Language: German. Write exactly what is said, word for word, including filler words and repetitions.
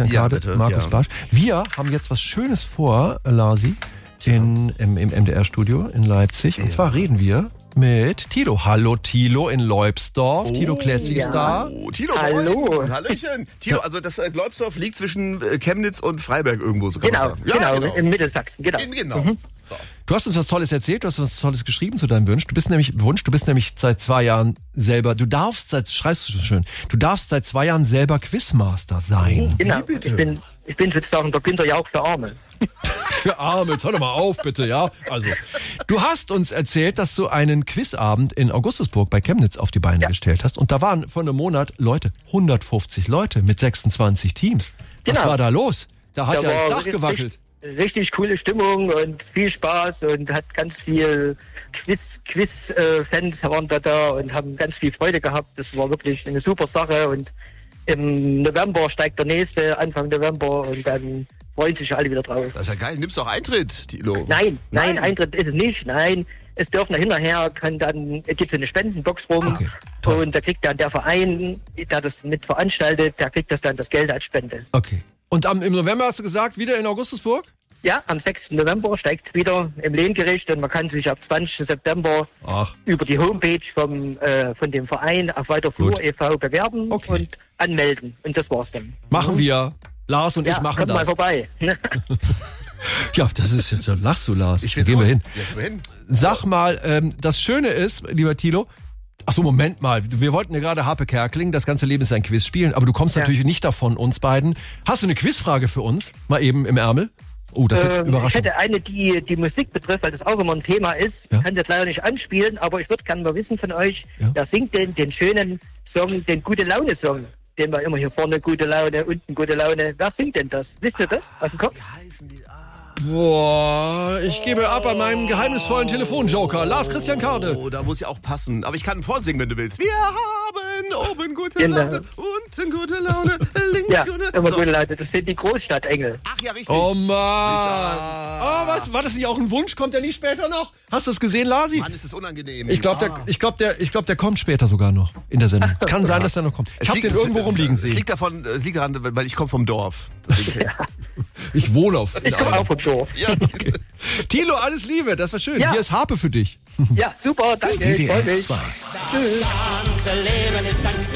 Christian Ja, Kade, bitte, Markus ja. Bartsch. Wir haben jetzt was Schönes vor, Lasi, in, im, im M D R-Studio in Leipzig. Und Ja. zwar reden wir mit Thilo. Hallo Thilo in Leubsdorf. Oh, Thilo Classic ja. Star. Oh, Tilo, Hallo. moin. Hallöchen. Tilo, also das äh, Gläubsdorf liegt zwischen äh, Chemnitz und Freiberg irgendwo, so kann Genau, man sagen. genau, Ja, genau. in Mittelsachsen, genau. In, genau. Mhm. So. Du hast uns was Tolles erzählt, du hast was Tolles geschrieben zu deinem Wunsch. Du bist nämlich Wunsch, du bist nämlich seit zwei Jahren selber, du darfst seit, schreibst du so schön, du darfst seit zwei Jahren selber Quizmaster sein. Genau, Wie bitte? ich bin, ich bin sozusagen der Günther Jauch für Arme. Für Arme, hör doch mal auf, bitte, ja. Also, du hast uns erzählt, dass du einen Quizabend in Augustusburg bei Chemnitz auf die Beine Ja. gestellt hast. Und da waren vor einem Monat Leute, hundertfünfzig Leute mit sechsundzwanzig Teams. Was Genau. war da los? Da hat Da ja das war Dach richtig- gewackelt. Richtig coole Stimmung und viel Spaß und hat ganz viel Quiz, Quiz-Fans waren da da und haben ganz viel Freude gehabt. Das war wirklich eine super Sache und im November steigt der nächste, Anfang November und dann freuen sich alle wieder drauf. Das ist ja geil. Nimmst du auch Eintritt, Tilo? Nein, nein, Nein. Eintritt ist es nicht, nein. Es dürfen hinterher, kann dann, es gibt so eine Spendenbox rum Okay, toll. und da kriegt dann der Verein, der das mit veranstaltet, der kriegt das dann das Geld als Spende. Okay. Und am, im November hast du gesagt, wieder in Augustusburg? Ja, am sechsten November steigt es wieder im Lehngericht und man kann sich ab zwanzigsten September Ach, über die Homepage vom, äh, von dem Verein auf Weiterflur Gut. e V bewerben Okay. und anmelden. Und das war's dann. machen wir. Lars und Ja, ich machen kommt mal das. vorbei. Ja, das ist jetzt, da lachst du, Lars. Ich Da find's gehen wir auch- hin. Ja, gehen wir hin. Sag mal, ähm, das Schöne ist, lieber Thilo, ach so, Moment mal, wir wollten ja gerade Harpe Kerkeling, das ganze Leben ist ein Quiz spielen, aber du kommst Ja. natürlich nicht davon, uns beiden. Hast du eine Quizfrage für uns? Mal eben im Ärmel? Oh, das ist jetzt Ähm, ich überraschend. hätte eine, die die Musik betrifft, weil das auch immer ein Thema ist. Ja. Ich kann das leider nicht anspielen, aber ich würde gerne mal wissen von euch, Ja. wer singt denn den schönen Song, den Gute-Laune-Song? Den wir immer hier vorne gute Laune, unten gute Laune. Wer singt denn das? Wisst ihr das aus dem Kopf? Heißen die, ah. Boah, ich gebe ab an meinem geheimnisvollen Telefonjoker. Lars Christian Kade. Oh, da muss ich auch passen. Aber ich kann vorsingen, wenn du willst. Wir haben oben gute Genau. Laune, unten gute Laune, links Ja, gute immer So. gute Laune. Das sind die Großstadtengel. Ach ja, richtig. Oh Mann. Oh, was, war das nicht auch ein Wunsch? Kommt der nie später noch? Hast du es gesehen, Lasi? Mann, ist das unangenehm. Ich glaube, der, Ah. ich glaube, der, ich glaube, der kommt später sogar noch in der Sendung. Es kann sein, dass der noch kommt. Ich Es habe liegt- den irgendwo es- rumliegen Es sehen. liegt davon, es liegt daran, weil ich komme vom Dorf. Deswegen- Ich wohne auf. Ich komme auch vom Dorf. ja, Okay. Thilo, alles Liebe, das war schön. Ja. Hier ist Harpe für dich. Ja, super, danke, ich freue mich. zwei. Tschüss. ganze Leben ist ein